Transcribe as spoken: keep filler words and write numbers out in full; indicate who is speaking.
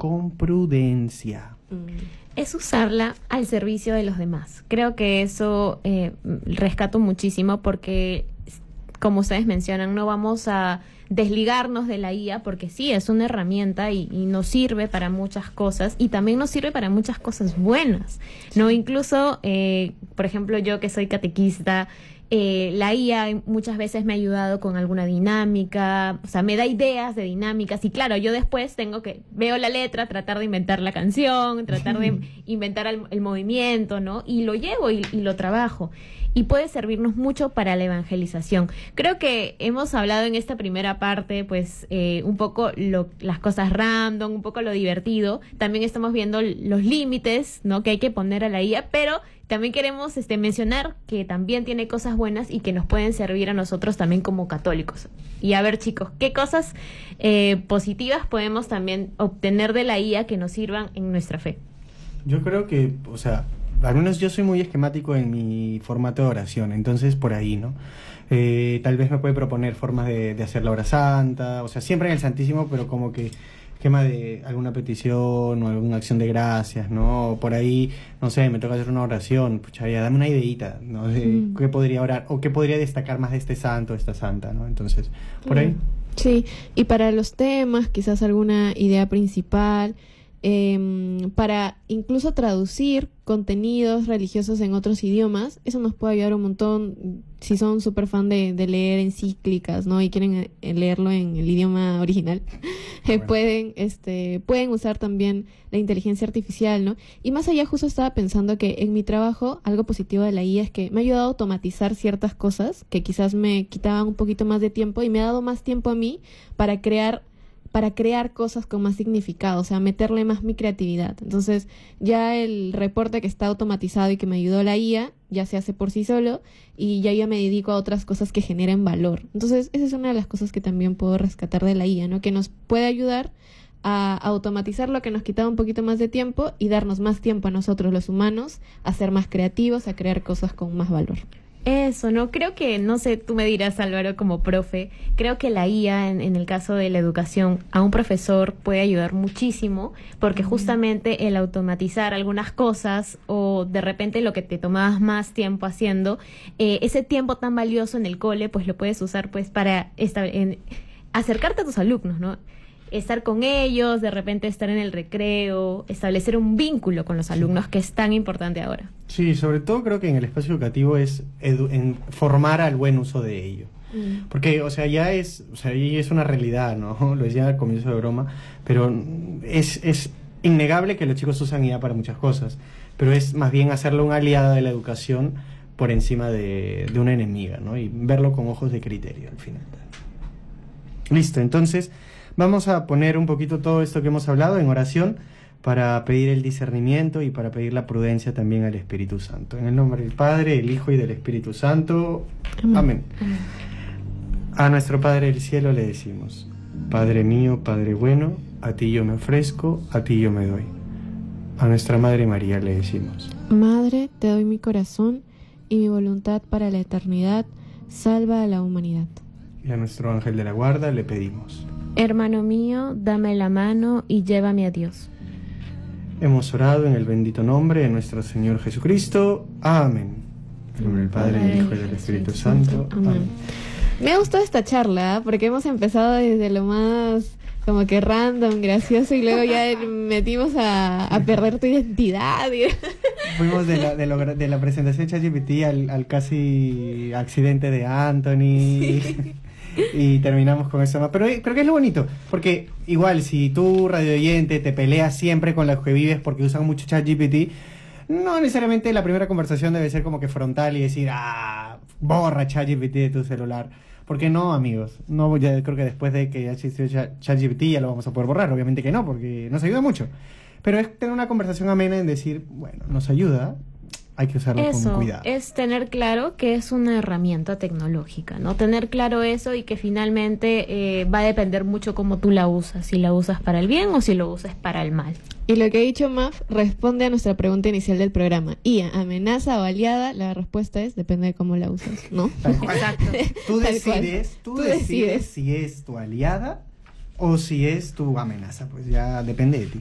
Speaker 1: con prudencia.
Speaker 2: Es usarla al servicio de los demás. Creo que eso eh, rescato muchísimo porque, como ustedes mencionan, no vamos a desligarnos de la I A porque sí, es una herramienta y, y nos sirve para muchas cosas y también nos sirve para muchas cosas buenas, ¿no? Incluso, eh, por ejemplo, yo que soy catequista, Eh, la I A muchas veces me ha ayudado con alguna dinámica, o sea, me da ideas de dinámicas y claro, yo después tengo que, veo la letra, tratar de inventar la canción, tratar de inventar el, el movimiento, ¿no? Y lo llevo y, y lo trabajo. Y puede servirnos mucho para la evangelización. Creo que hemos hablado en esta primera parte, pues, eh, un poco lo, las cosas random, un poco lo divertido. También estamos viendo los límites, ¿no? Que hay que poner a la I A, pero también queremos este, mencionar que también tiene cosas buenas y que nos pueden servir a nosotros también como católicos. Y a ver, chicos, ¿qué cosas eh, positivas podemos también obtener de la I A que nos sirvan en nuestra fe?
Speaker 1: Yo creo que, o sea, al menos yo soy muy esquemático en mi formato de oración, entonces por ahí, ¿no? Eh, tal vez me puede proponer formas de, de hacer la hora santa, o sea, siempre en el Santísimo, pero como que esquema de alguna petición o alguna acción de gracias, ¿no? Por ahí, no sé, me toca hacer una oración, pucha, ya, dame una ideita, ¿no? De mm. qué podría orar o qué podría destacar más de este santo, de esta santa, ¿no? Entonces, por ahí.
Speaker 3: Sí, y para los temas, quizás alguna idea principal, eh, para incluso traducir contenidos religiosos en otros idiomas, eso nos puede ayudar un montón si son súper fan de, de leer encíclicas, ¿no? Y quieren eh, leerlo en el idioma original. Bueno. pueden este pueden usar también la inteligencia artificial, ¿no? Y más allá, justo estaba pensando que en mi trabajo algo positivo de la I A es que me ha ayudado a automatizar ciertas cosas que quizás me quitaban un poquito más de tiempo y me ha dado más tiempo a mí para crear para crear cosas con más significado, o sea, meterle más mi creatividad. Entonces, ya el reporte que está automatizado y que me ayudó la I A, ya se hace por sí solo, y ya yo me dedico a otras cosas que generen valor. Entonces, esa es una de las cosas que también puedo rescatar de la I A, ¿no? Que nos puede ayudar a automatizar lo que nos quitaba un poquito más de tiempo y darnos más tiempo a nosotros, los humanos, a ser más creativos, a crear cosas con más valor.
Speaker 2: Eso, ¿no? Creo que, no sé, tú me dirás, Álvaro, como profe, creo que la I A, en, en el caso de la educación, a un profesor puede ayudar muchísimo, porque justamente el automatizar algunas cosas, o de repente lo que te tomabas más tiempo haciendo, eh, ese tiempo tan valioso en el cole, pues lo puedes usar pues para esta, en, acercarte a tus alumnos, ¿no? Estar con ellos, de repente estar en el recreo, establecer un vínculo con los alumnos, que es tan importante ahora.
Speaker 1: Sí, sobre todo creo que en el espacio educativo es edu- en formar al buen uso de ello. Mm. Porque, o sea, ya es, o sea, ya es una realidad, ¿no? Lo decía al comienzo de broma, pero es, es innegable que los chicos usan I A para muchas cosas, pero es más bien hacerlo una aliada de la educación por encima de, de una enemiga, ¿no? Y verlo con ojos de criterio al final. Listo, entonces vamos a poner un poquito todo esto que hemos hablado en oración para pedir el discernimiento y para pedir la prudencia también al Espíritu Santo. En el nombre del Padre, del Hijo y del Espíritu Santo. Amén. Amén. Amén. A nuestro Padre del Cielo le decimos: Padre mío, Padre bueno, a ti yo me ofrezco, a ti yo me doy. A nuestra Madre María le decimos:
Speaker 3: Madre, te doy mi corazón y mi voluntad para la eternidad, salva a la humanidad.
Speaker 1: Y a nuestro ángel de la guarda le pedimos:
Speaker 2: Hermano mío, dame la mano y llévame a Dios.
Speaker 1: Hemos orado en el bendito nombre de nuestro Señor Jesucristo. Amén. En nombre del Padre, del Hijo y del Espíritu Santo. Amén. Amén.
Speaker 3: Me gustó esta charla, porque hemos empezado desde lo más como que random, gracioso, y luego ya metimos a, a perder tu identidad.
Speaker 1: Fuimos de la, de, lo, de la presentación de ChatGPT al, al casi accidente de Anthony. Sí. Y terminamos con eso más. Pero creo que es lo bonito, porque igual si tú, radio oyente, te peleas siempre con los que vives porque usan mucho ChatGPT, no necesariamente la primera conversación debe ser como que frontal y decir, ah, borra ChatGPT de tu celular. Porque no, amigos, no, ya creo que después de que ya existió ChatGPT ya lo vamos a poder borrar. Obviamente que no, porque nos ayuda mucho. Pero es tener una conversación amena en decir, bueno, nos ayuda, hay que usarlo
Speaker 2: eso,
Speaker 1: con cuidado.
Speaker 2: Es tener claro que es una herramienta tecnológica, ¿no? Tener claro eso y que finalmente eh, va a depender mucho cómo tú la usas, si la usas para el bien o si lo usas para el mal.
Speaker 3: Y lo que ha dicho Maf responde a nuestra pregunta inicial del programa. ¿I A, amenaza o aliada? La respuesta es, depende de cómo la usas, ¿no?
Speaker 2: Exacto.
Speaker 1: Tú decides, tú, tú decides, decides si es tu aliada o si es tu amenaza, pues ya depende de ti.